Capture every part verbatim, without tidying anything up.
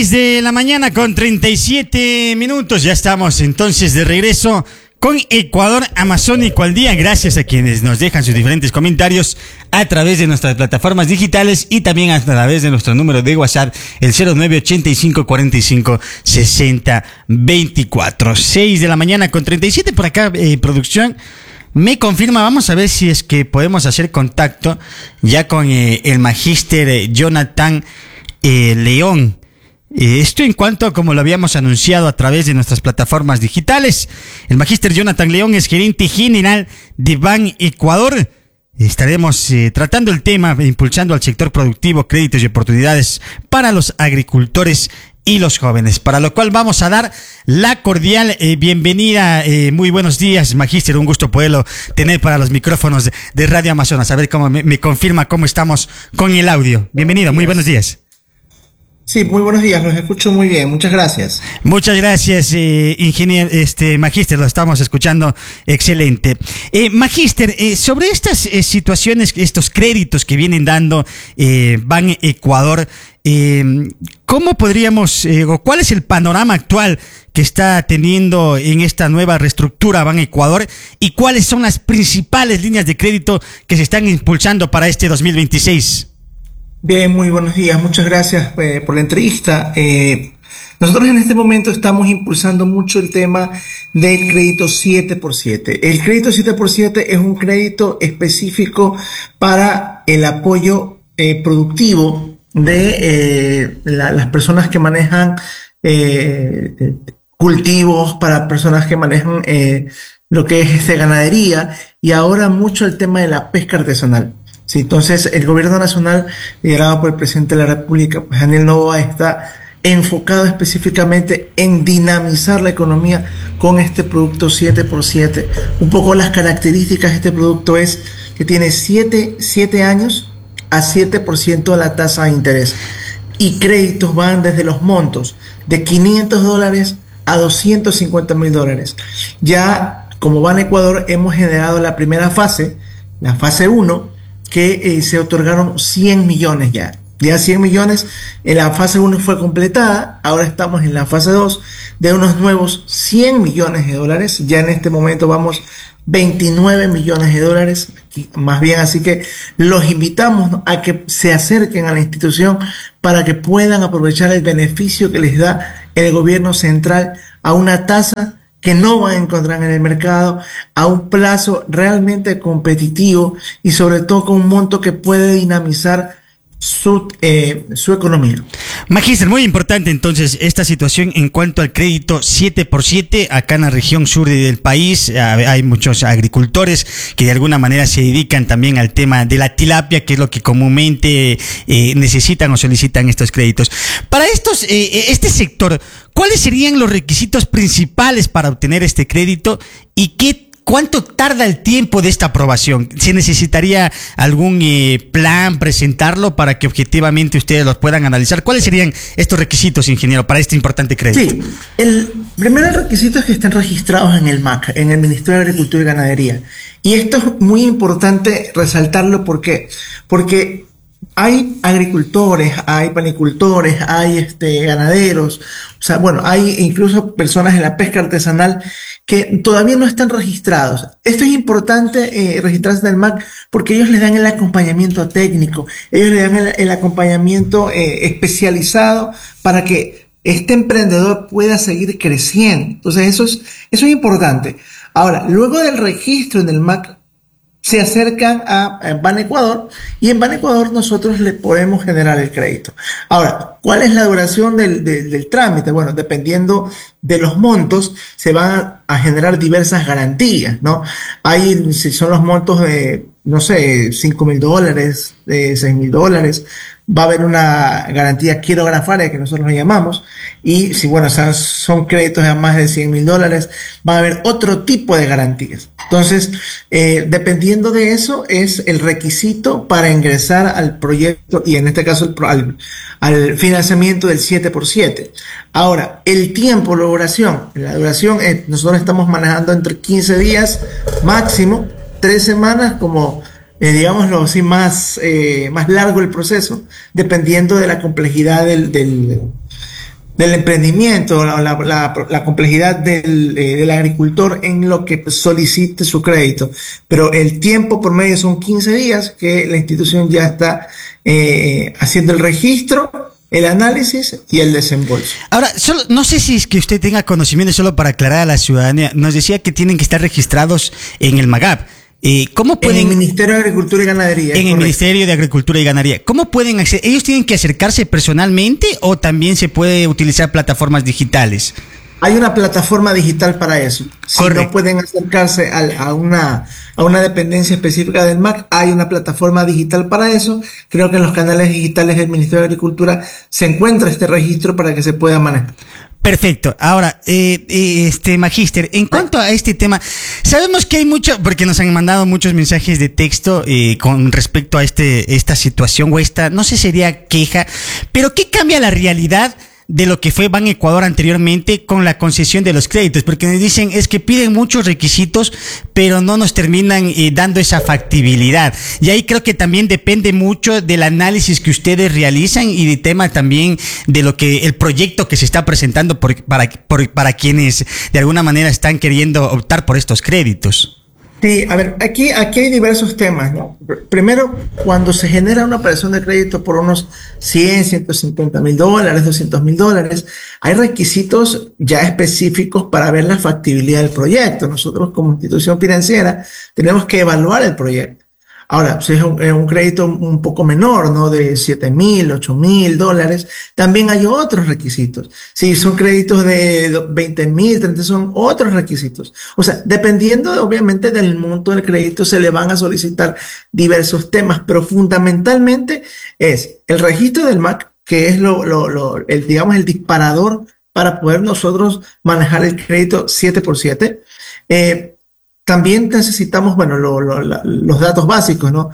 seis de la mañana con treinta y siete minutos. Ya estamos entonces de regreso con Ecuador Amazónico al día. Gracias a quienes nos dejan sus diferentes comentarios a través de nuestras plataformas digitales y también a través de nuestro número de WhatsApp, el cero nueve ochenta y cinco cuarenta y cinco sesenta veinticuatro. seis de la mañana con treinta y siete por acá, eh, producción. Me confirma, vamos a ver si es que podemos hacer contacto ya con eh, el magíster eh, Jonathan eh, León. Eh, esto en cuanto a como lo habíamos anunciado a través de nuestras plataformas digitales. El magíster Jonathan León es gerente general de Ban Ecuador. Estaremos eh, tratando el tema, impulsando al sector productivo, créditos y oportunidades para los agricultores y los jóvenes, para lo cual vamos a dar la cordial eh, bienvenida. Eh, muy buenos días, magíster, un gusto poderlo tener para los micrófonos de, de Radio Amazonas. A ver cómo me, me confirma cómo estamos con el audio. Bienvenido, muy buenos días. Sí, muy buenos días, los escucho muy bien, muchas gracias. Muchas gracias, eh, ingeniero, este, magíster, lo estamos escuchando excelente. Eh, magíster, eh, sobre estas eh, situaciones, estos créditos que vienen dando eh, Ban Ecuador, eh, ¿cómo podríamos, eh, o cuál es el panorama actual que está teniendo en esta nueva reestructura Ban Ecuador y cuáles son las principales líneas de crédito que se están impulsando para este dos mil veintiséis? Bien, muy buenos días, muchas gracias eh, por la entrevista. Eh, nosotros en este momento estamos impulsando mucho el tema del crédito siete por siete. El crédito siete por siete es un crédito específico para el apoyo eh, productivo de eh, la, las personas que manejan eh, cultivos, para personas que manejan eh, lo que es este, ganadería, y ahora mucho el tema de la pesca artesanal. Sí, entonces el gobierno nacional, liderado por el presidente de la República, Daniel Noboa, está enfocado específicamente en dinamizar la economía con este producto siete por siete. Un poco las características de este producto es que tiene siete años a siete por ciento de la tasa de interés. Y créditos van desde los montos de quinientos dólares a doscientos cincuenta mil dólares. Ya como Ban Ecuador hemos generado la primera fase, la fase uno, que eh, se otorgaron cien millones ya. Ya cien millones, en la fase uno fue completada, ahora estamos en la fase dos de unos nuevos cien millones de dólares. Ya en este momento vamos veintinueve millones de dólares, más bien, así que los invitamos a que se acerquen a la institución para que puedan aprovechar el beneficio que les da el gobierno central a una tasa que no van a encontrar en el mercado, a un plazo realmente competitivo y sobre todo con un monto que puede dinamizar su, eh, su economía. Magíster, muy importante entonces esta situación en cuanto al crédito siete por siete. Acá en la región sur del país hay muchos agricultores que de alguna manera se dedican también al tema de la tilapia, que es lo que comúnmente eh, necesitan o solicitan estos créditos. Para estos, eh, este sector, ¿cuáles serían los requisitos principales para obtener este crédito y qué ¿cuánto tarda el tiempo de esta aprobación? ¿Se necesitaría algún eh, plan, presentarlo para que objetivamente ustedes los puedan analizar? ¿Cuáles serían estos requisitos, ingeniero, para este importante crédito? Sí, el primer requisito es que estén registrados en el M A C, en el Ministerio de Agricultura y Ganadería. Y esto es muy importante resaltarlo, ¿por qué? Porque hay agricultores, hay panicultores, hay este, ganaderos, o sea, bueno, hay incluso personas en la pesca artesanal que todavía no están registrados. Esto es importante, eh, registrarse en el M A C, porque ellos les dan el acompañamiento técnico, ellos le dan el, el acompañamiento eh, especializado para que este emprendedor pueda seguir creciendo. Entonces eso es, eso es importante. Ahora, luego del registro en el M A C, se acercan a, a Ban Ecuador y en Ban Ecuador nosotros le podemos generar el crédito. Ahora, ¿cuál es la duración del, del, del trámite? Bueno, dependiendo de los montos, se van a, a generar diversas garantías, ¿no? Hay, si son los montos de, no sé, cinco mil dólares, eh, seis mil dólares, va a haber una garantía quirografaria que nosotros lo llamamos, y si, bueno, o sea, son créditos de más de cien mil dólares, va a haber otro tipo de garantías. Entonces, eh, dependiendo de eso, es el requisito para ingresar al proyecto y en este caso al, al financiamiento del siete por siete. Ahora, el tiempo, la duración, la duración, eh, nosotros estamos manejando entre quince días máximo, tres semanas como eh, digámoslo así, más, eh, más largo el proceso, dependiendo de la complejidad del, del, del emprendimiento, la, la, la, la complejidad del, eh, del agricultor en lo que solicite su crédito. Pero el tiempo por medio son quince días que la institución ya está eh, haciendo el registro, el análisis y el desembolso. Ahora, solo, no sé si es que usted tenga conocimiento, solo para aclarar a la ciudadanía, nos decía que tienen que estar registrados en el MAGAP. Eh, ¿cómo pueden, en el Ministerio de Agricultura y Ganadería. En el correcto. Ministerio de Agricultura y Ganadería. ¿Cómo pueden acceder? ¿Ellos tienen que acercarse personalmente o también se puede utilizar plataformas digitales? Hay una plataforma digital para eso. Si correcto. No pueden acercarse a, a, una, a una dependencia específica del M A C, hay una plataforma digital para eso. Creo que en los canales digitales del Ministerio de Agricultura se encuentra este registro para que se pueda manejar. Perfecto. Ahora, eh, este Magíster, en cuanto a este tema, sabemos que hay mucho, porque nos han mandado muchos mensajes de texto eh, con respecto a este esta situación o esta, no sé, sería queja, pero ¿qué cambia la realidad de lo que fue Ban Ecuador anteriormente con la concesión de los créditos? Porque nos dicen es que piden muchos requisitos, pero no nos terminan eh, dando esa factibilidad. Y ahí creo que también depende mucho del análisis que ustedes realizan y de tema también de lo que el proyecto que se está presentando por, para, por, para quienes de alguna manera están queriendo optar por estos créditos. Sí, a ver, aquí, aquí hay diversos temas, ¿no? Primero, cuando se genera una operación de crédito por unos cien, ciento cincuenta mil dólares, doscientos mil dólares, hay requisitos ya específicos para ver la factibilidad del proyecto. Nosotros como institución financiera tenemos que evaluar el proyecto. Ahora, si es un, es un crédito un poco menor, ¿no? De siete mil, ocho mil dólares, también hay otros requisitos. Si son créditos de veinte mil, treinta, son otros requisitos. O sea, dependiendo obviamente del monto del crédito, se le van a solicitar diversos temas, pero fundamentalmente es el registro del M A C, que es lo, lo, lo el, digamos, el disparador para poder nosotros manejar el crédito siete por siete. Eh, También necesitamos, bueno, lo, lo, la, los datos básicos, ¿no?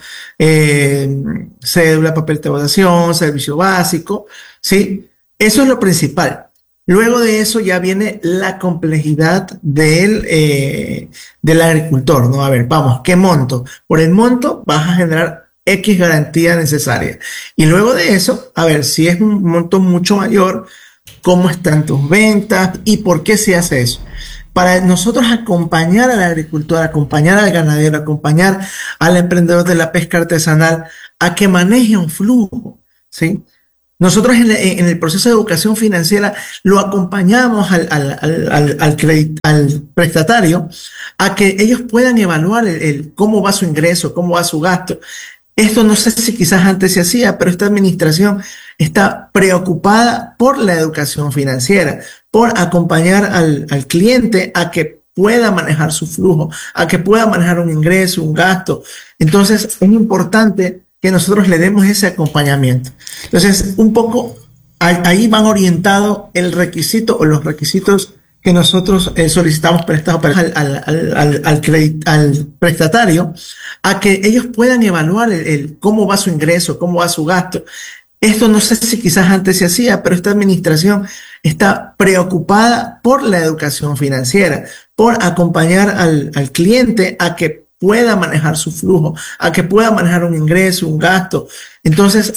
Eh, cédula, papel de votación, servicio básico, ¿sí? Eso es lo principal. Luego de eso ya viene la complejidad del, eh, del agricultor, ¿no? A ver, vamos, ¿qué monto? Por el monto vas a generar X garantía necesaria. Y luego de eso, a ver, si es un monto mucho mayor, ¿cómo están tus ventas y por qué se hace eso? Para nosotros acompañar al agricultor, acompañar al ganadero, acompañar al emprendedor de la pesca artesanal a que maneje un flujo, ¿sí? Nosotros en, en el proceso de educación financiera lo acompañamos al, al, al, al, al, credit, al prestatario a que ellos puedan evaluar el, el cómo va su ingreso, cómo va su gasto. Esto no sé si quizás antes se hacía, pero esta administración está preocupada por la educación financiera, por acompañar al, al cliente a que pueda manejar su flujo, a que pueda manejar un ingreso, un gasto. Entonces, es importante que nosotros le demos ese acompañamiento. Entonces, un poco ahí van orientado el requisito o los requisitos que nosotros eh, solicitamos prestado al, al, al, al, al, credit, al prestatario a que ellos puedan evaluar el, el cómo va su ingreso, cómo va su gasto. Esto no sé si quizás antes se hacía, pero esta administración está preocupada por la educación financiera, por acompañar al, al cliente a que pueda manejar su flujo, a que pueda manejar un ingreso, un gasto. Entonces,